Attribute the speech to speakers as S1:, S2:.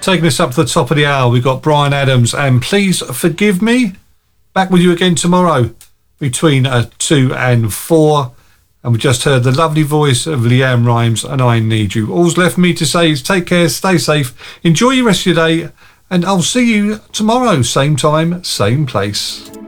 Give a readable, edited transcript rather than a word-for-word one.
S1: Taking us up to the top of the hour, we've got Bryan Adams and Please Forgive Me. Back with you again tomorrow between 2 and 4. And we just heard the lovely voice of Leanne Rimes and I Need You. All's left for me to say is take care, stay safe, enjoy your rest of your day, and I'll see you tomorrow, same time, same place.